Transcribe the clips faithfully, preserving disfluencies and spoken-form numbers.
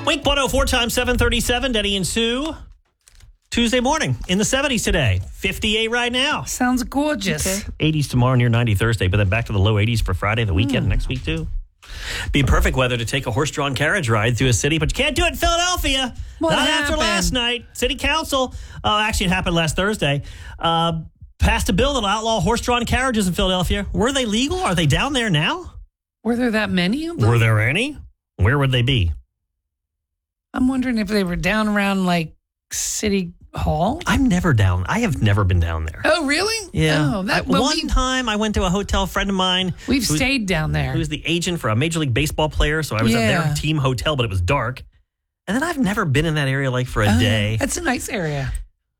Wink one oh four times seven thirty-seven, Denny and Sue. Tuesday morning in the seventies today. fifty-eight right now. Sounds gorgeous. Okay. eighties tomorrow, near ninety Thursday, but then back to the low eighties for Friday, the weekend, mm. next week too. Be perfect weather to take a horse-drawn carriage ride through a city, but you can't do it in Philadelphia. What Not happened? after last night. City Council, uh, actually it happened last Thursday, uh, passed a bill that will outlaw horse-drawn carriages in Philadelphia. Were they legal? Are they down there now? Were there that many of them? Were there any? Where would they be? I'm wondering if they were down around like City Hall. I'm never down. I have never been down there. Oh, really? Yeah. Oh, that, I, well, one we, time I went to a hotel, friend of mine. We've who, stayed down there. Who was the agent for a Major League Baseball player. So I was yeah. at their team hotel, but it was dark. And then I've never been in that area like for a uh, day. That's a nice area.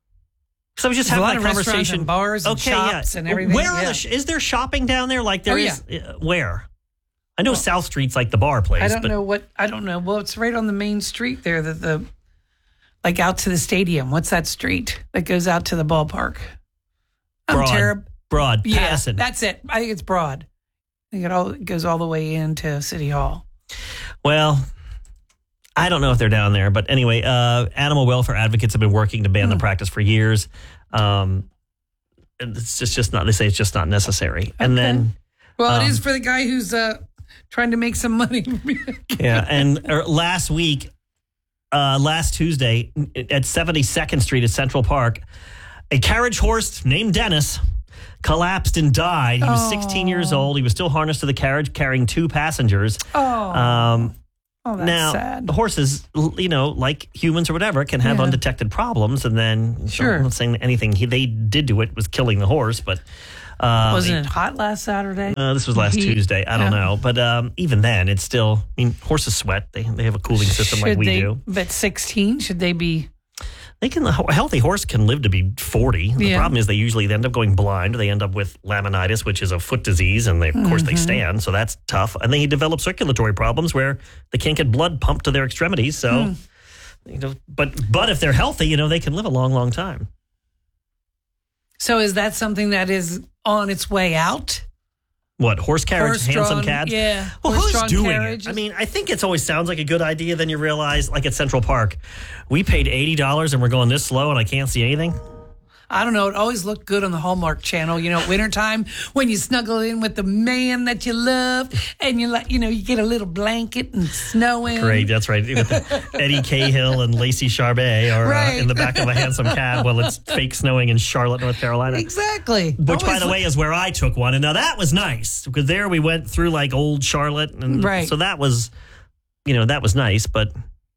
So I was just There's having a a lot of restaurants conversation. and bars and okay, shops yeah. and everything. Where are yeah. the sh- is there shopping down there? Like there oh, is yeah. uh, where? I know well, South Street's like the bar place. I don't but know what. I don't know. Well, it's right on the main street there. That the like out to the stadium. What's that street that goes out to the ballpark? I'm Broad. terrible. Broad. Yeah, Passing. that's it. I think it's Broad. I think it all it goes all the way into City Hall. Well, I don't know if they're down there, but anyway, uh, animal welfare advocates have been working to ban mm. the practice for years. Um, it's just, just not. They say it's just not necessary. Okay. And then, well, um, it is for the guy who's uh, trying to make some money. yeah, and er, last week. Uh, last Tuesday at seventy-second Street at Central Park, a carriage horse named Dennis collapsed and died. He was oh. sixteen years old. He was still harnessed to the carriage carrying two passengers. Oh, um, oh that's now, sad. The horses, you know, like humans or whatever, can have yeah. undetected problems. And then, sure. I'm not saying anything he, they did to it was killing the horse, but... Uh, Wasn't it hot last Saturday? Uh, this was last he, Tuesday. I don't yeah. know. But um, even then, it's still, I mean, horses sweat. They they have a cooling system should like we they, do. But sixteen, should they be? They can. A healthy horse can live to be forty. The yeah. problem is they usually they end up going blind. Or they end up with laminitis, which is a foot disease. And they, of mm-hmm. course, they stand. So that's tough. And they develop circulatory problems where they can't get blood pumped to their extremities. So, mm. you know, but but if they're healthy, you know, they can live a long, long time. So is that something that is on its way out? What, horse carriage, horse handsome drawn, cats? Yeah. Well, who's doing carriages? it? I mean, I think it always sounds like a good idea. Then you realize, like at Central Park, we paid eighty dollars and we're going this slow and I can't see anything. I don't know. It always looked good on the Hallmark Channel, you know, wintertime when you snuggle in with the man that you love and you like, you know, you get a little blanket and snowing. Great, that's right. Eddie Cahill and Lacey Charbet are right. uh, in the back of a handsome cab while it's fake snowing in Charlotte, North Carolina. Exactly. Which, by the way, is where I took one. And now that was nice because there we went through like old Charlotte. And right. so that was, you know, that was nice, but.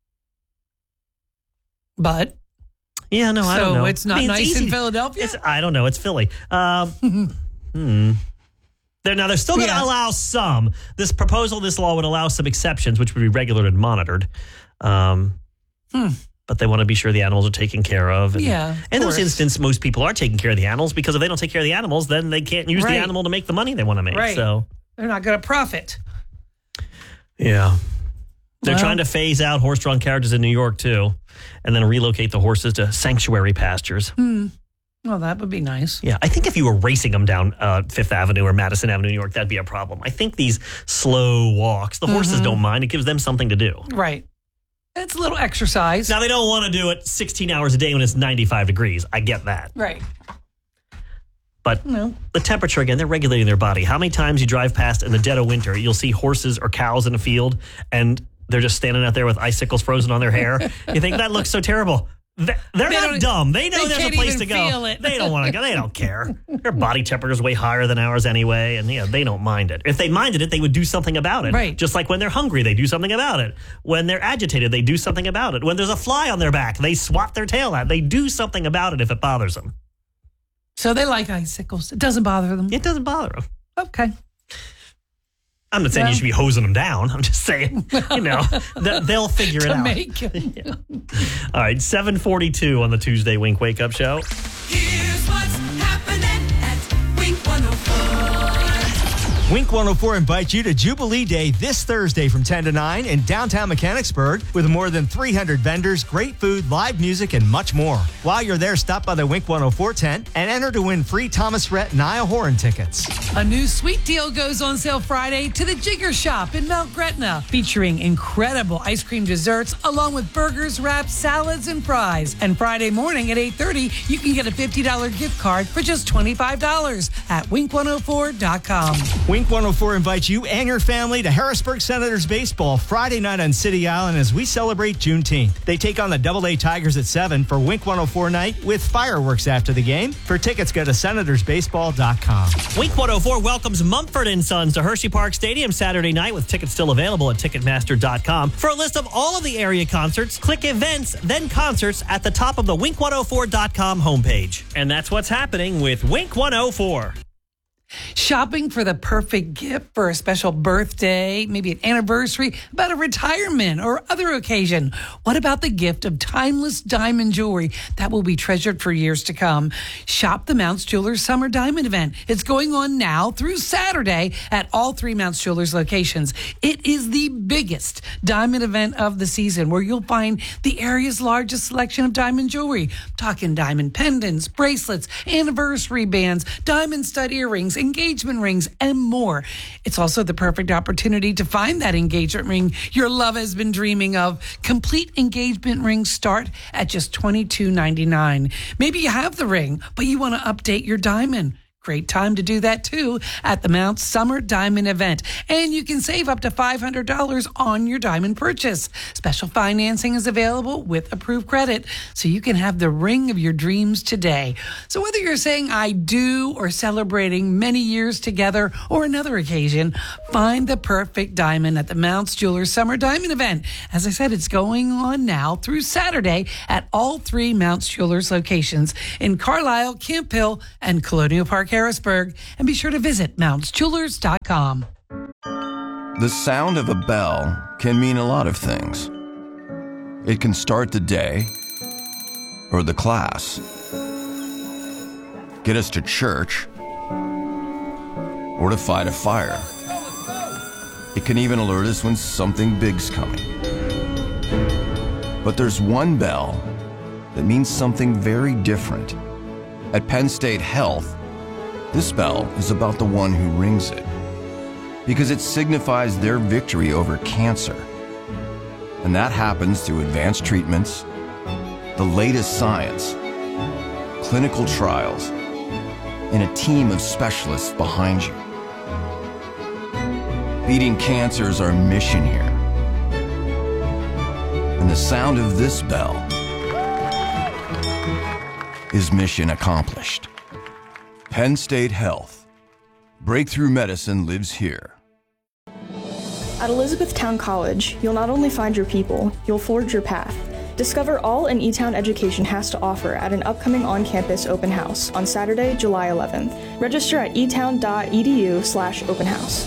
But. Yeah, no, so I don't know. So it's not I mean, nice it's in Philadelphia? It's, I don't know. It's Philly. Um, hmm. They're, now, they're still going to yeah. allow some. This proposal, this law would allow some exceptions, which would be regulated and monitored. Um, hmm. But they want to be sure the animals are taken care of. And, yeah. In those instances, most people are taking care of the animals because if they don't take care of the animals, then they can't use right. the animal to make the money they want to make. Right. So they're not going to profit. Yeah. They're well, trying to phase out horse-drawn carriages in New York, too, and then relocate the horses to sanctuary pastures. Hmm. Well, that would be nice. Yeah, I think if you were racing them down uh, Fifth Avenue or Madison Avenue, New York, that'd be a problem. I think these slow walks, the horses mm-hmm. don't mind. It gives them something to do. Right. It's a little exercise. Now, they don't want to do it sixteen hours a day when it's ninety-five degrees. I get that. Right. But no. the temperature, again, they're regulating their body. How many times you drive past in the dead of winter, you'll see horses or cows in a field, and they're just standing out there with icicles frozen on their hair. You think that looks so terrible. They're they not dumb. They know they there's a place to go. They don't want to go. They don't care. Their body temperature is way higher than ours anyway, and yeah, they don't mind it. If they minded it, they would do something about it. Right. Just like when they're hungry, they do something about it. When they're agitated, they do something about it. When there's a fly on their back, they swat their tail at. They do something about it if it bothers them. So they like icicles. It doesn't bother them. It doesn't bother them. Okay. I'm not saying well, you should be hosing them down. I'm just saying, you know, they'll figure it to out. Make yeah. All right, seven forty-two on the Tuesday Wink Wake Up Show. Here's what's happening at Wink one oh four. Wink one oh four invites you to Jubilee Day this Thursday from ten to nine in downtown Mechanicsburg with more than three hundred vendors, great food, live music, and much more. While you're there, stop by the Wink one oh four tent and enter to win free Thomas Rhett Niall Horan tickets. A new sweet deal goes on sale Friday to the Jigger Shop in Mount Gretna, featuring incredible ice cream desserts along with burgers, wraps, salads, and fries. And Friday morning at eight thirty, you can get a fifty dollars gift card for just twenty-five dollars at wink one oh four dot com. Wink one oh four invites you and your family to Harrisburg Senators baseball Friday night on City Island as we celebrate Juneteenth. They take on the Double A Tigers at seven for Wink one oh four night with fireworks after the game. For tickets, go to senators baseball dot com. Wink one oh four welcomes Mumford and Sons to Hershey Park Stadium Saturday night with tickets still available at ticketmaster dot com. For a list of all of the area concerts, click events, then concerts at the top of the wink one oh four dot com homepage. And that's what's happening with Wink one oh four. Shopping for the perfect gift for a special birthday, maybe an anniversary, about a retirement or other occasion. What about the gift of timeless diamond jewelry that will be treasured for years to come? Shop the Mounts Jewelers Summer Diamond Event. It's going on now through Saturday at all three Mounts Jewelers locations. It is the biggest diamond event of the season where you'll find the area's largest selection of diamond jewelry. I'm talking diamond pendants, bracelets, anniversary bands, diamond stud earrings, engagement rings, and more. It's also the perfect opportunity to find that engagement ring your love has been dreaming of. Complete engagement rings start at just twenty-two ninety-nine. Maybe you have the ring, but you want to update your diamond. Great time to do that, too, at the Mount Summer Diamond Event. And you can save up to five hundred dollars on your diamond purchase. Special financing is available with approved credit, so you can have the ring of your dreams today. So whether you're saying I do or celebrating many years together or another occasion, find the perfect diamond at the Mounts Jewelers Summer Diamond Event. As I said, it's going on now through Saturday at all three Mounts Jewelers locations in Carlisle, Camp Hill, and Colonial Park, Harrisburg, and be sure to visit mounts jewelers dot com. The sound of a bell can mean a lot of things. It can start the day or the class, get us to church, or to fight a fire. It can even alert us when something big's coming. But there's one bell that means something very different. At Penn State Health, this bell is about the one who rings it, because it signifies their victory over cancer. And that happens through advanced treatments, the latest science, clinical trials, and a team of specialists behind you. Beating cancer is our mission here. And the sound of this bell is mission accomplished. Penn State Health. Breakthrough medicine lives here. At Elizabethtown College, you'll not only find your people, you'll forge your path. Discover all an E-Town education has to offer at an upcoming on-campus open house on Saturday, July eleventh. Register at e town dot e d u slash open house.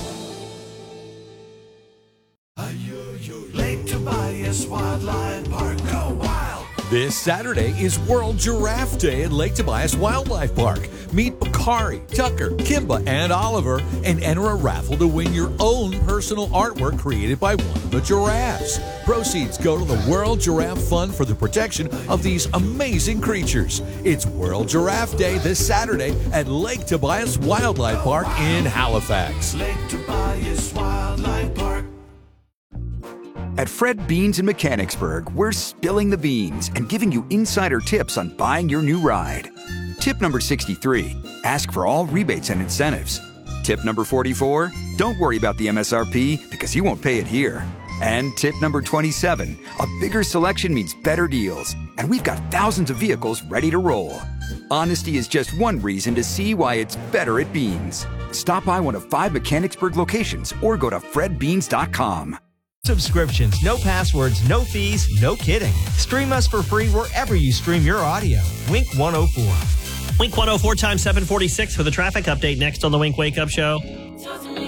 Lake Tobias Wildlife Park, go wild! This Saturday is World Giraffe Day at Lake Tobias Wildlife Park. Meet Bakari, Tucker, Kimba, and Oliver and enter a raffle to win your own personal artwork created by one of the giraffes. Proceeds go to the World Giraffe Fund for the protection of these amazing creatures. It's World Giraffe Day this Saturday at Lake Tobias Wildlife Park in Halifax. Lake Tobias Wildlife Park. At Fred Beans in Mechanicsburg, we're spilling the beans and giving you insider tips on buying your new ride. Tip number sixty-three, ask for all rebates and incentives. Tip number forty-four, don't worry about the M S R P because you won't pay it here. And tip number twenty-seven, a bigger selection means better deals. And we've got thousands of vehicles ready to roll. Honesty is just one reason to see why it's better at Beans. Stop by one of five Mechanicsburg locations or go to fred beans dot com. Subscriptions, no passwords, no fees, no kidding. Stream us for free wherever you stream your audio. Wink one oh four. Wink one oh four times seven forty-six for the traffic update next on the Wink Wake Up Show.